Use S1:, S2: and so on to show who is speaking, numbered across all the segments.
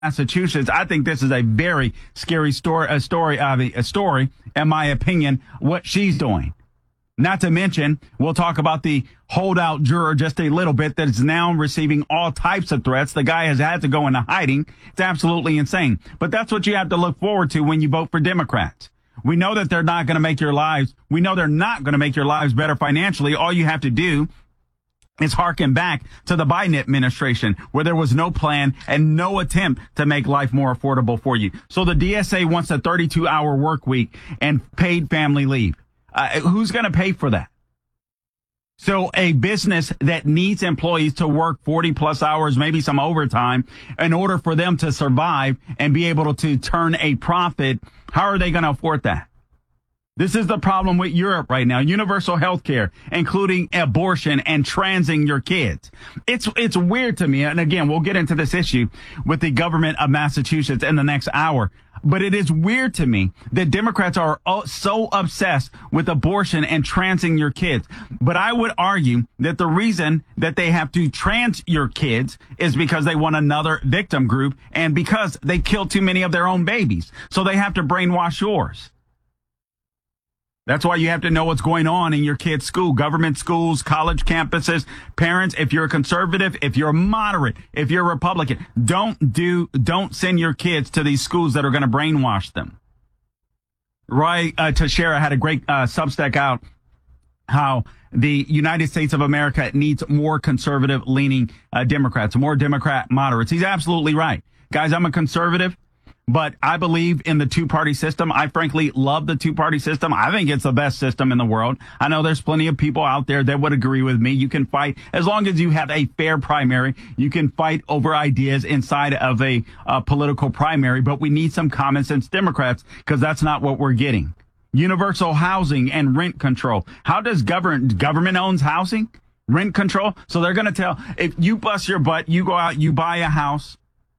S1: Massachusetts. I think this is a very scary story, a story, in my opinion, what she's doing. Not to mention, we'll talk about the holdout juror just a little bit that is now receiving all types of threats. The guy has had to go into hiding. It's absolutely insane. But that's what you have to look forward to when you vote for Democrats. We know that they're not going to make your lives. We know they're not going to make your lives better financially. All you have to do is harken back to the Biden administration, where there was no plan and no attempt to make life more affordable for you. So the DSA wants a 32-hour work week and paid family leave. Who's going to pay for that? So a business that needs employees to work 40 plus hours, maybe some overtime, in order for them to survive and be able to turn a profit, how are they going to afford that? This is the problem with Europe right now. Universal health care, including abortion and transing your kids. It's weird to me. And again, we'll get into this issue with the government of Massachusetts in the next hour. But it is weird to me that Democrats are so obsessed with abortion and transing your kids. But I would argue that the reason that they have to trans your kids is because they want another victim group and because they killed too many of their own babies. So they have to brainwash yours. That's why you have to know what's going on in your kid's school, government schools, college campuses. Parents, if you're a conservative, if you're a moderate, if you're a Republican, don't send your kids to these schools that are going to brainwash them. Roy Teixeira had a great Substack out how the United States of America needs more conservative leaning Democrats, more Democrat moderates. He's absolutely right. Guys, I'm a conservative. But I believe in the two-party system. I frankly love the two-party system. I think it's the best system in the world. I know there's plenty of people out there that would agree with me. You can fight as long as you have a fair primary. You can fight over ideas inside of a political primary. But we need some common sense Democrats because that's not what we're getting. Universal housing and rent control. How does government owns housing? Rent control? So they're going to tell if you bust your butt, you go out, you buy a house.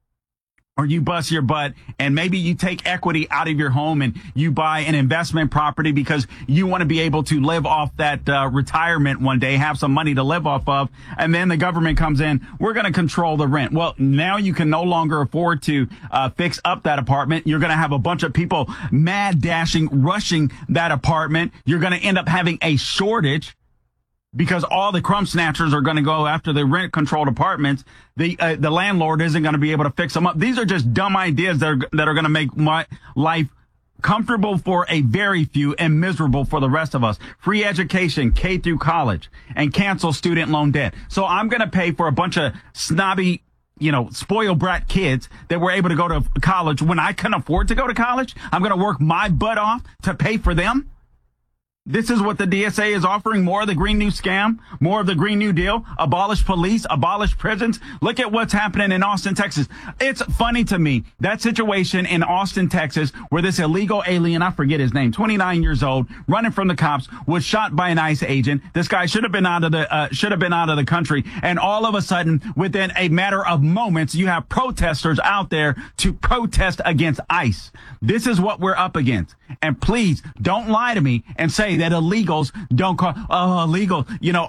S1: Or you bust your butt and maybe you take equity out of your home and you buy an investment property because you want to be able to live off that retirement one day, have some money to live off of. And then the government comes in. We're going to control the rent. Well, now you can no longer afford to fix up that apartment. You're going to have a bunch of people mad dashing, rushing that apartment. You're going to end up having a shortage. Because all the crumb snatchers are going to go after the rent-controlled apartments, the landlord isn't going to be able to fix them up. These are just dumb ideas that are going to make my life comfortable for a very few and miserable for the rest of us. Free education, K through college, and cancel student loan debt. So I'm going to pay for a bunch of snobby, spoiled brat kids that were able to go to college when I couldn't afford to go to college. I'm going to work my butt off to pay for them. This is what the DSA is offering, more of the Green New Scam, more of the Green New Deal, abolish police, abolish prisons. Look at what's happening in Austin, Texas. It's funny to me, that situation in Austin, Texas, where this illegal alien, I forget his name, 29 years old, running from the cops, was shot by an ICE agent. This guy should have been out of the country. And all of a sudden, within a matter of moments, you have protesters out there to protest against ICE. This is what we're up against. And please don't lie to me and say that illegals don't illegal.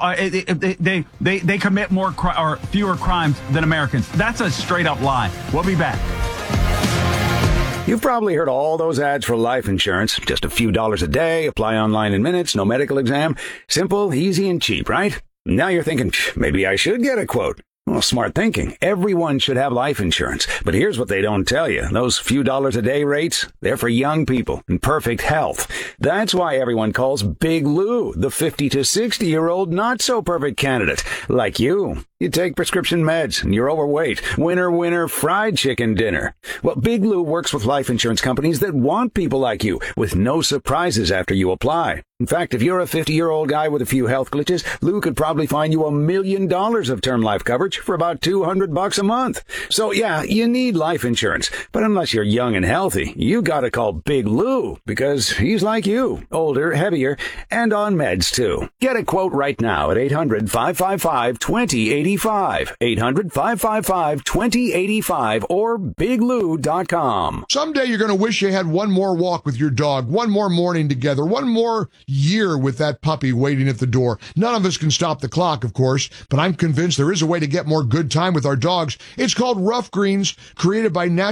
S1: They commit more or fewer crimes than Americans. That's a straight up lie. We'll be back.
S2: You've probably heard all those ads for life insurance. Just a few dollars a day, apply online in minutes, no medical exam. Simple, easy, and cheap, right? Now you're thinking, maybe I should get a quote. Well, smart thinking. Everyone should have life insurance. But here's what they don't tell you. Those few dollars a day rates, they're for young people in perfect health. That's why everyone calls Big Lou the 50 to 60-year-old not-so-perfect candidate. Like you. You take prescription meds and you're overweight. Winner, fried chicken dinner. Well, Big Lou works with life insurance companies that want people like you with no surprises after you apply. In fact, if you're a 50-year-old guy with a few health glitches, Lou could probably find you $1 million of term life coverage for about $200 a month. So yeah, you need life insurance. But unless you're young and healthy, you gotta call Big Lou because he's like you, older, heavier, and on meds too. Get a quote right now at 800-555-2085. 800-555-2085 or biglou.com.
S3: Someday you're going to wish you had one more walk with your dog, one more morning together, one more year with that puppy waiting at the door. None of us can stop the clock, of course, but I'm convinced there is a way to get more good time with our dogs. It's called Rough Greens, created by